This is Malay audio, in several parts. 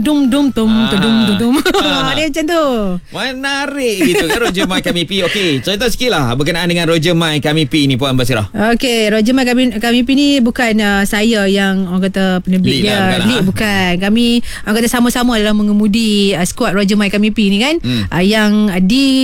dum dum tum dum dum. Dia macam tu. Menarik gitu kan Roger Mai Kami P. Okey, cerita sikit lah berkenaan dengan Roger Mai Kami P ni Puan Basirah. Okey, Roger Mai Kami P ni bukan saya yang orang kata penerbit dia. Lead bukan. Kami orang kata sama-sama dalam mengemudi skuad Roger Mai Kami P ni kan. Yang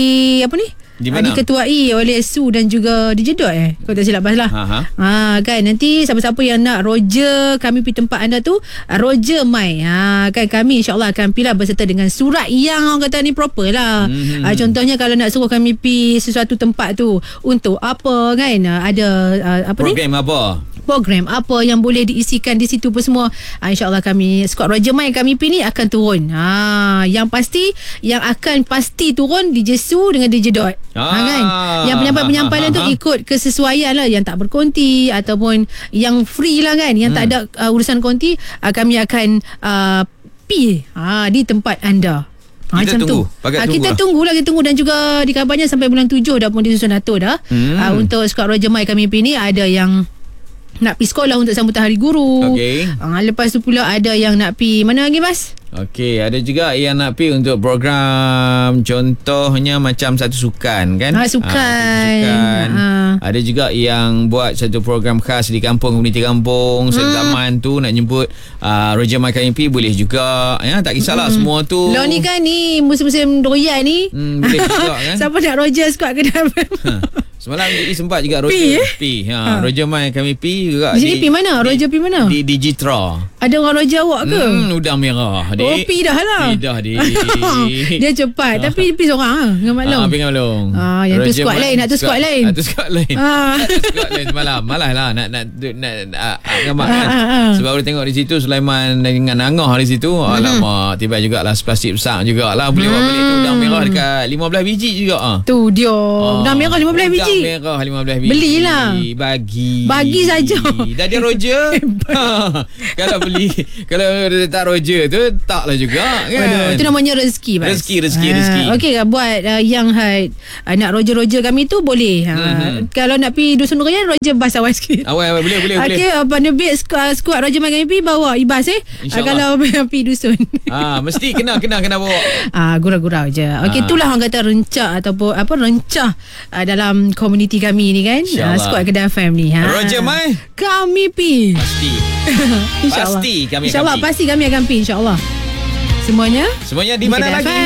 diketuai oleh Su dan juga DJ Dot kalau tak silap lah. Kan nanti siapa-siapa yang nak Roger Kami pi tempat anda tu, Roger Mai. Kan kami insya-Allah akan pilih berserta dengan surat yang orang kata ni proper lah. Contohnya kalau nak suruh kami pi sesuatu tempat tu untuk apa kan, ada program apa yang boleh diisikan di situ pun semua. InsyaAllah kami skuad Roger Mai Kami pi ni akan turun. Yang akan pasti turun DJ Su dengan DJ Dot. Kan? Yang penyampaian tu ikut kesesuaian lah, yang tak berkonti ataupun yang free lah kan, yang tak ada urusan konti, kami akan pi di tempat anda. Kita tunggu. Kita tunggu dan juga dikabarnya sampai bulan 7 dah pun disusun atur dah. Untuk skuad Roger Mai Kami pi ni ada yang nak pergi sekolah untuk sambutan Hari Guru. Lepas tu pula ada yang nak pergi mana lagi Mas? Okey, ada juga yang nak pergi untuk program contohnya macam satu sukan kan? Sukan. Ada juga yang buat satu program khas di kampung, komuniti kampung zaman tu nak jemput Roger Mai Kami P boleh juga. Tak kisahlah semua tu. Lo ni kan ni musim-musim doyan ni. Boleh juga kan? Siapa nak Roger squad ke dalam? Semalam jadi sempat juga Roger P. Roger Mai Kami P juga. Di P mana? Roger P mana? Di Digitra. Ada orang Roger awak ke? Udang merah. P dah lah. P dah Dia cepat. Tapi P seorang dengan Mak Long. P dengan Mak Long. Yang tu squad lain. Nak tu squad lain. Tu squad lain. Squad lain semalam. Malas lah nak gambar kan. Sebab boleh tengok di situ Sulaiman dengan Angah di situ. Alamak, tiba jugalah plastik besar jugalah. Boleh buat balik tu udang merah dekat 15 biji juga. Tu dia. Udang merah 15 biji. Merah 15 biji. Belilah. Bagi saja. Dah dia Roger. Kalau beli, kalau tak Roger tu taklah juga kan. Itu namanya rezeki. Rezeki. Okey, buat yang nak Roger kami tu boleh. Kalau nak pergi Dusun Royan, Roger bas awal sikit. Awal boleh. Okey, penerbit skuad Roger Mai Kami P bawa ibas kalau pergi dusun. Mesti kena bawa. Gurau-gurau je. Okey, itulah orang kata rencah ataupun rencah dalam komuniti kami ni kan. Skuad Kedah FM ni. Roger Mai Kami P. Pasti. InsyaAllah. Pasti kami InsyaAllah pasti kami akan pergi, insyaAllah. Semuanya di mana lagi?